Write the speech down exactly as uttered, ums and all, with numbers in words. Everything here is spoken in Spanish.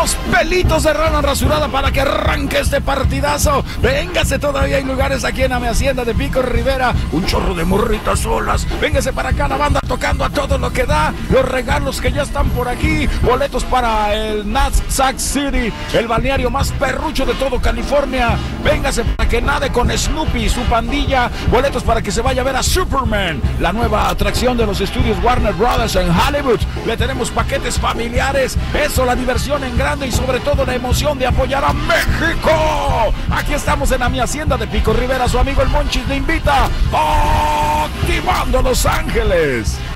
unos pelitos de rana rasurada para que arranque este partidazo. Véngase, todavía hay lugares aquí en mi hacienda de Pico Rivera. Un chorro de morritas solas. Véngase para acá, la banda tocando a todo lo que da. Los regalos que ya están por aquí. Boletos para el Nats Sac City, el balneario más perrucho de todo California. Véngase para que nade con Snoopy y su pandilla. Boletos para que se vaya a ver a Superman, la nueva atracción de los estudios Warner Brothers en Hollywood. Le tenemos paquetes familiares. Eso, la diversión en grande y sobre todo la emoción de apoyar a México. Aquí estamos en mi hacienda de Pico Rivera. Su amigo el Monchis le invita, activando Los Ángeles.